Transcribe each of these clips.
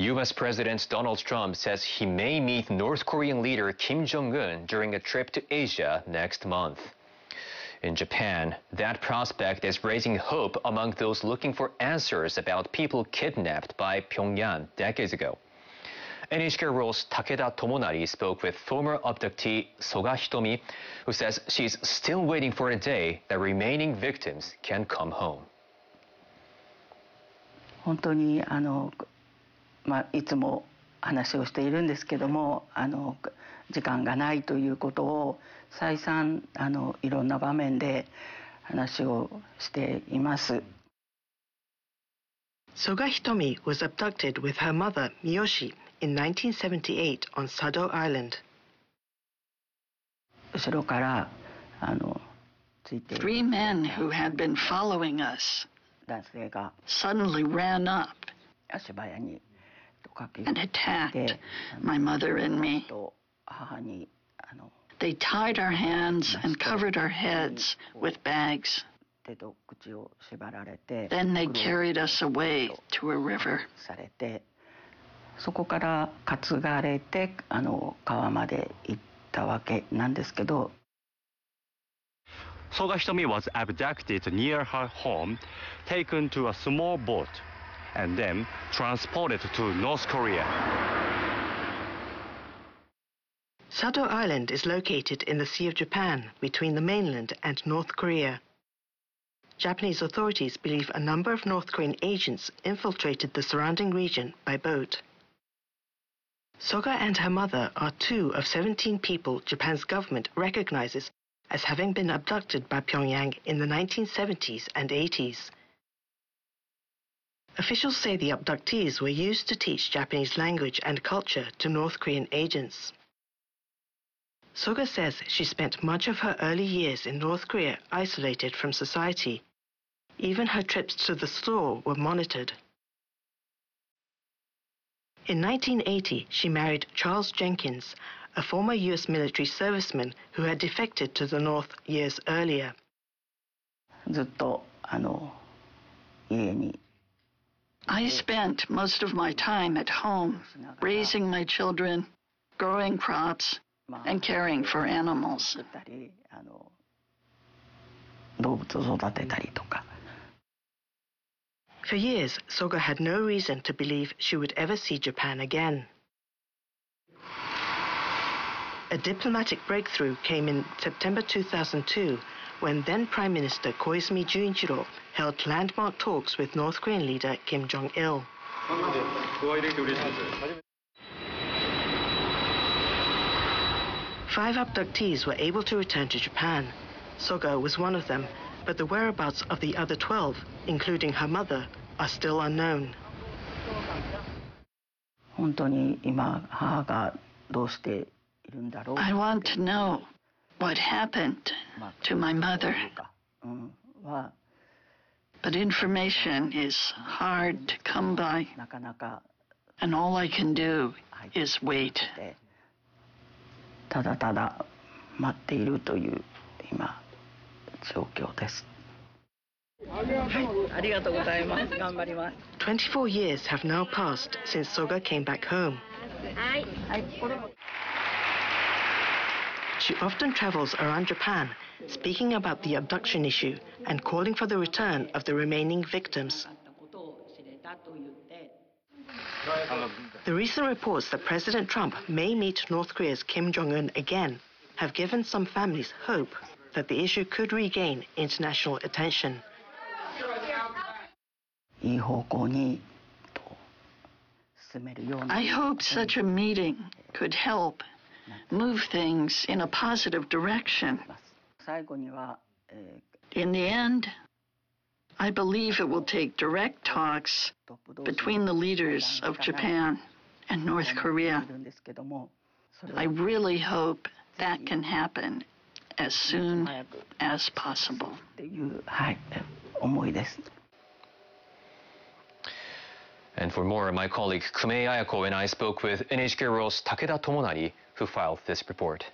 U.S. President Donald Trump says he may meet North Korean leader Kim Jong-un during a trip to Asia next month. In Japan, that prospect is raising hope among those looking for answers about people kidnapped by Pyongyang decades ago. NHK World's Takeda Tomonari spoke with former abductee Soga Hitomi, who says she's still waiting for a day that remaining victims can come home. 本当にいつも話をしているんですけども、時間がないということを再三いろんな場面で話をしています。 Soga Hitomi was abducted with her mother Miyoshi in 1978 on Sado Island. 後ろからついて Three men who had been following us 男性が suddenly ran up 足早に and attacked my mother and me. They tied our hands and covered our heads with bags. Then they carried us away to a river. そこから担がれて川まで行ったわけなんですけど。 Soga Hitomi was abducted near her home, taken to a small boat, and then transported to North Korea. Sado Island is located in the Sea of Japan between the mainland and North Korea. Japanese authorities believe a number of North Korean agents infiltrated the surrounding region by boat. Soga and her mother are two of 17 people Japan's government recognizes as having been abducted by Pyongyang in the 1970s and 80s. Officials say the abductees were used to teach Japanese language and culture to North Korean agents. Soga says she spent much of her early years in North Korea isolated from society. Even her trips to the store were monitored. In 1980, she married Charles Jenkins, a former U.S. military serviceman who had defected to the North years earlier. ずっと家に I spent most of my time at home, raising my children, growing crops, and caring for animals. 動物を育てたりとか。 For years, Soga had no reason to believe she would ever see Japan again. A diplomatic breakthrough came in September 2002 when then Prime Minister Koizumi Junichiro held landmark talks with North Korean leader Kim Jong-il. Five abductees were able to return to Japan. Soga was one of them, but the whereabouts of the other 12, including her mother, are still unknown. 本当に今母がどうしているんだろう。 I want to know what happened to my mother. But information is hard to come by, and all I can do is wait. ただただ待っているという今状況です。ありがとうございます。頑張ります。 24 years have now passed since Soga came back home. She often travels around Japan, speaking about the abduction issue and calling for the return of the remaining victims. The recent reports that President Trump may meet North Korea's Kim Jong-un again have given some families hope that the issue could regain international attention. いい方向に進めるような。 I hope such a meeting could help move things in a positive direction. 最後には In the end, I believe it will take direct talks between the leaders of Japan and North Korea. I really hope that can happen as soon as possible. っていう思いです。 And for more, my colleague Kumei Ayako and I spoke with NHK World's Takeda Tomonari, who filed this report.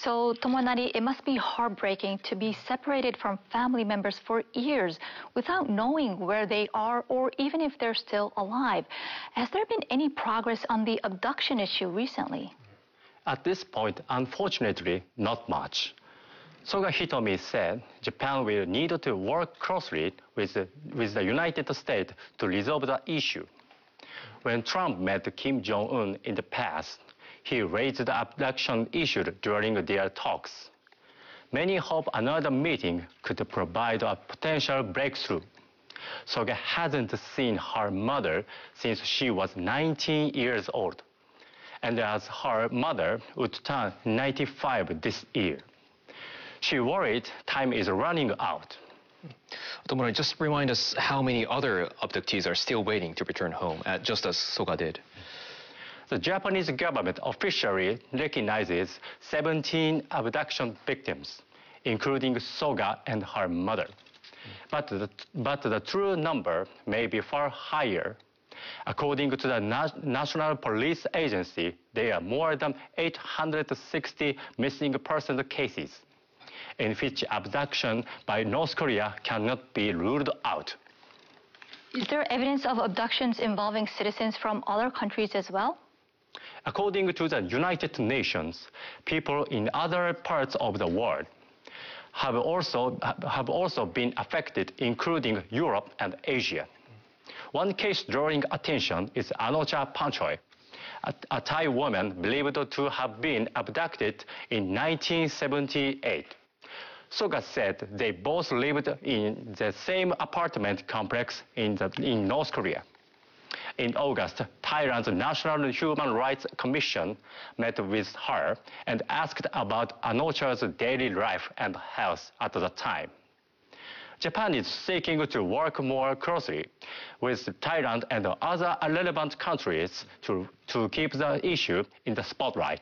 So, Tomonari, it must be heartbreaking to be separated from family members for years without knowing where they are or even if they're still alive. Has there been any progress on the abduction issue recently? At this point, unfortunately, not much. Soga Hitomi said Japan will need to work closely with the United States to resolve the issue. When Trump met Kim Jong-un in the past, he raised the abduction issue during their talks. Many hope another meeting could provide a potential breakthrough. Soga hasn't seen her mother since she was 19 years old, and as her mother would turn 95 this year. She worried time is running out. Tomonari, just remind us how many other abductees are still waiting to return home, just as Soga did. The Japanese government officially recognizes 17 abduction victims, including Soga and her mother. But the true number may be far higher. According to the National Police Agency, there are more than 860 missing person cases, in which abduction by North Korea cannot be ruled out. Is there evidence of abductions involving citizens from other countries as well? According to the United Nations, people in other parts of the world have also been affected, including Europe and Asia. One case drawing attention is Anocha Panchoy, a Thai woman believed to have been abducted in 1978. Soga said they both lived in the same apartment complex in North Korea. In August, Thailand's National Human Rights Commission met with her and asked about Anocha's daily life and health at the time. Japan is seeking to work more closely with Thailand and other relevant countries to keep the issue in the spotlight.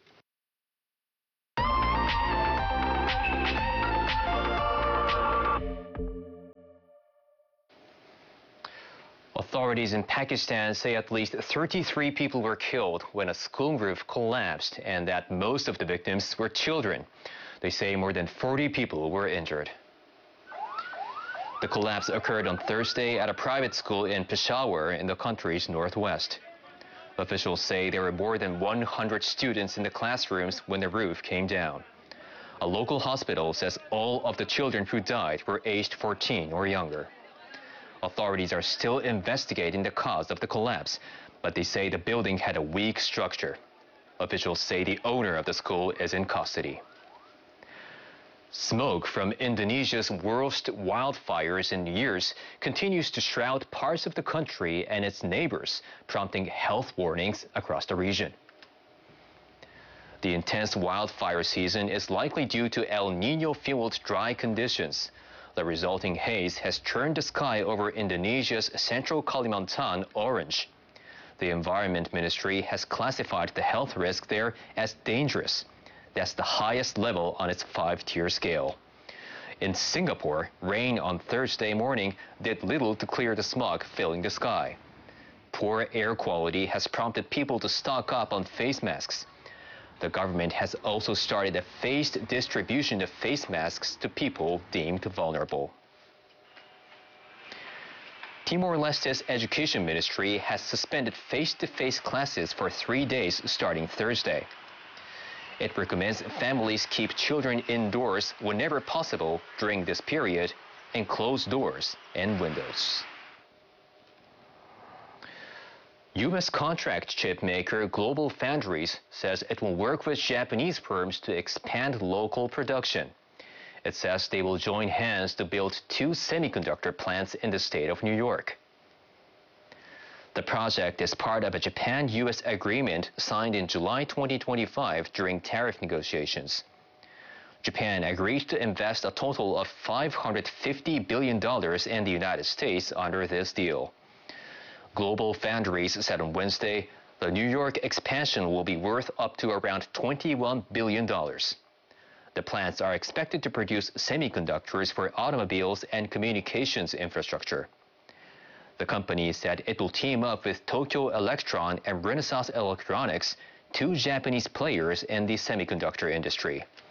Authorities in Pakistan say at least 33 people were killed when a school roof collapsed and that most of the victims were children. They say more than 40 people were injured. The collapse occurred on Thursday at a private school in Peshawar in the country's northwest. Officials say there were more than 100 students in the classrooms when the roof came down. A local hospital says all of the children who died were aged 14 or younger. Authorities are still investigating the cause of the collapse, but they say the building had a weak structure. Officials say the owner of the school is in custody. Smoke from Indonesia's worst wildfires in years continues to shroud parts of the country and its neighbors, prompting health warnings across the region. The intense wildfire season is likely due to El Niño-fueled dry conditions. The resulting haze has turned the sky over Indonesia's central Kalimantan orange. The Environment Ministry has classified the health risk there as dangerous. That's the highest level on its 5-tier scale. In Singapore, rain on Thursday morning did little to clear the smog filling the sky. Poor air quality has prompted people to stock up on face masks. The government has also started a phased distribution of face masks to people deemed vulnerable. Timor-Leste's Education Ministry has suspended face-to-face classes for 3 days starting Thursday. It recommends families keep children indoors whenever possible during this period and close doors and windows. U.S. contract chip maker GlobalFoundries says it will work with Japanese firms to expand local production. It says they will join hands to build 2 semiconductor plants in the state of New York. The project is part of a Japan-U.S. agreement signed in July 2025 during tariff negotiations. Japan agreed to invest a total of $550 billion in the United States under this deal. GlobalFoundries said on Wednesday the New York expansion will be worth up to around $21 billion. The plants are expected to produce semiconductors for automobiles and communications infrastructure. The company said it will team up with Tokyo Electron and Renesas Electronics, 2 Japanese players in the semiconductor industry.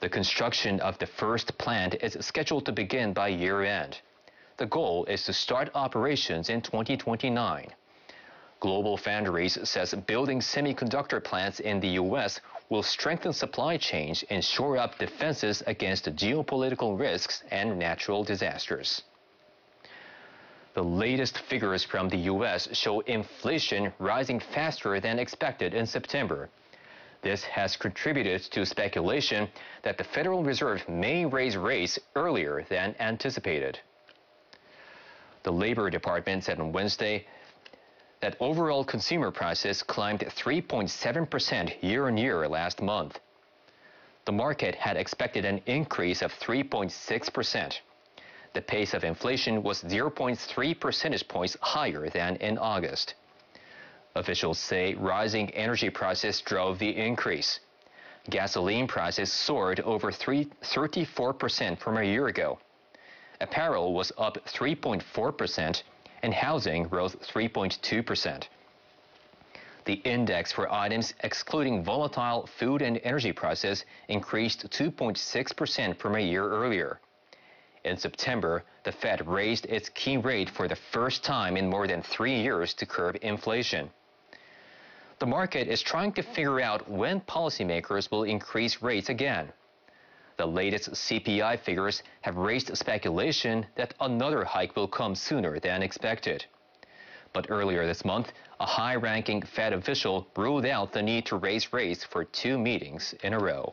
The construction of the first plant is scheduled to begin by year-end. The goal is to start operations in 2029. GlobalFoundries says building semiconductor plants in the U.S. will strengthen supply chains and shore up defenses against geopolitical risks and natural disasters. The latest figures from the U.S. show inflation rising faster than expected in September. This has contributed to speculation that the Federal Reserve may raise rates earlier than anticipated. The Labor Department said on Wednesday that overall consumer prices climbed 3.7% year-on-year last month. The market had expected an increase of 3.6%. The pace of inflation was 0.3 percentage points higher than in August. Officials say rising energy prices drove the increase. Gasoline prices soared over 34% from a year ago. Apparel was up 3.4%, and housing rose 3.2%. The index for items excluding volatile food and energy prices increased 2.6% from a year earlier. In September, the Fed raised its key rate for the first time in more than 3 years to curb inflation. The market is trying to figure out when policymakers will increase rates again. The latest CPI figures have raised speculation that another hike will come sooner than expected. But earlier this month, a high-ranking Fed official ruled out the need to raise rates for 2 meetings in a row.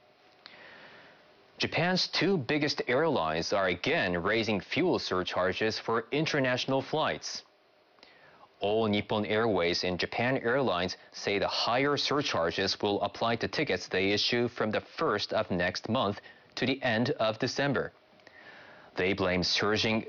Japan's 2 biggest airlines are again raising fuel surcharges for international flights. All Nippon Airways and Japan Airlines say the higher surcharges will apply to tickets they issue from the 1st of next month to the end of December. They blame surging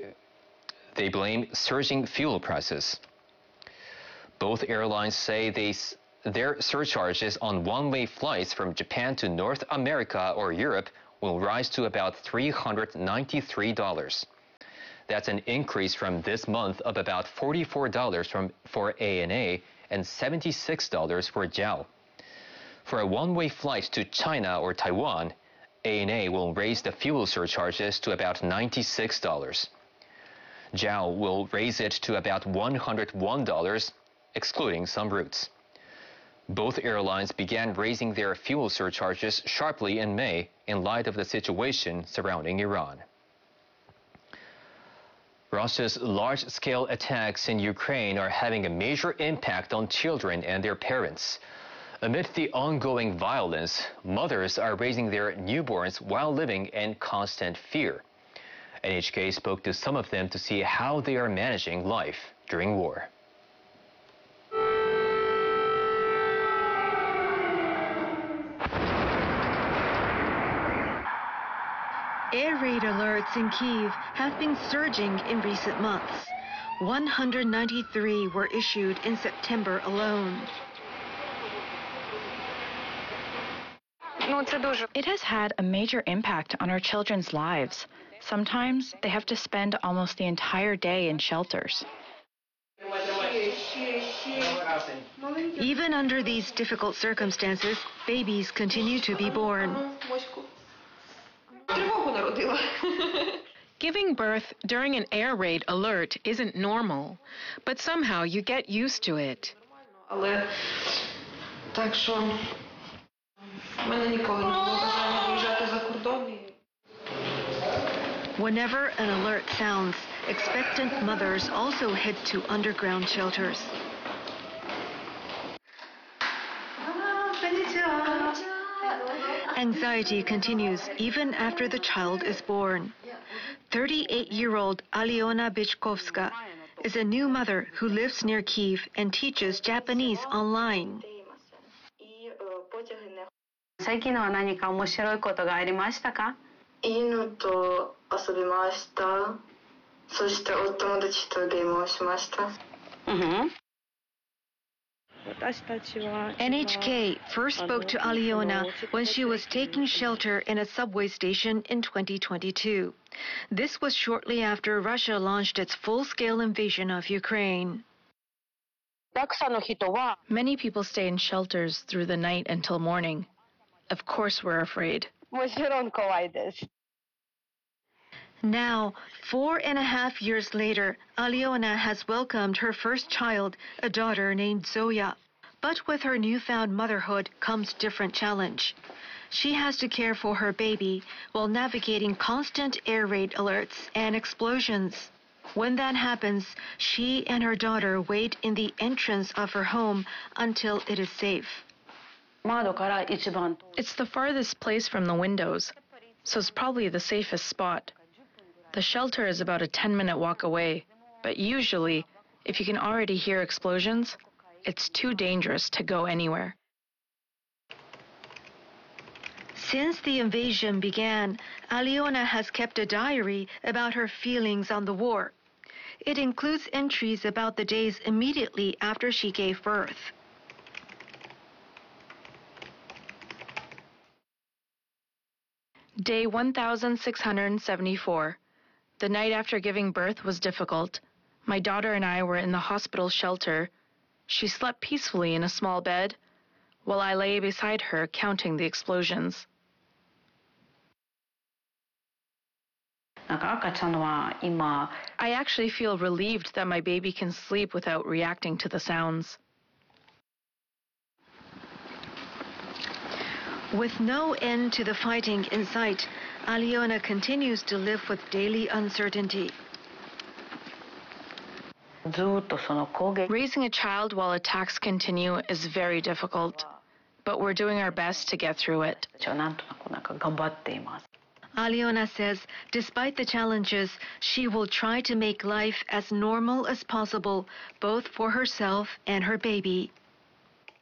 fuel prices. Both airlines say their surcharges on one-way flights from Japan to North America or Europe will rise to about $393. That's an increase from this month of about $44 for ANA and $76 for JAL. For a one-way flight to China or Taiwan, ANA will raise the fuel surcharges to about $96. JAL will raise it to about $101, excluding some routes. Both airlines began raising their fuel surcharges sharply in May in light of the situation surrounding Iran. Russia's large-scale attacks in Ukraine are having a major impact on children and their parents. Amid the ongoing violence, mothers are raising their newborns while living in constant fear. NHK spoke to some of them to see how they are managing life during war. Air raid alerts in Kyiv have been surging in recent months. 193 were issued in September alone. It has had a major impact on our children's lives. Sometimes they have to spend almost the entire day in shelters. Even under these difficult circumstances, babies continue to be born. Giving birth during an air raid alert isn't normal, but somehow you get used to it. Whenever an alert sounds, expectant mothers also head to underground shelters. Anxiety continues even after the child is born. 38-year-old Aliona Bichkovska is a new mother who lives near Kyiv and teaches Japanese online. 最近のは何か面白いことがありましたか？ 犬と遊びました。そしてお友達とゲームをしました。 NHK first spoke to Aliona when she was taking shelter in a subway station in 2022. This was shortly after Russia launched its full-scale invasion of Ukraine. Many people stay in shelters through the night until morning. Of course we're afraid. もちろん怖いです。 Now, 4.5 years later, Aliona has welcomed her first child, a daughter named Zoya. But with her newfound motherhood comes different challenge. She has to care for her baby while navigating constant air raid alerts and explosions. When that happens, she and her daughter wait in the entrance of her home until it is safe. It's the farthest place from the windows, so it's probably the safest spot. The shelter is about a 10-minute walk away, but usually, if you can already hear explosions, it's too dangerous to go anywhere. Since the invasion began, Aliona has kept a diary about her feelings on the war. It includes entries about the days immediately after she gave birth. Day 1674. The night after giving birth was difficult. My daughter and I were in the hospital shelter. She slept peacefully in a small bed, while I lay beside her counting the explosions. I actually feel relieved that my baby can sleep without reacting to the sounds. With no end to the fighting in sight, Aliona continues to live with daily uncertainty. Raising a child while attacks continue is very difficult, but we're doing our best to get through it. Aliona says despite the challenges, she will try to make life as normal as possible, both for herself and her baby.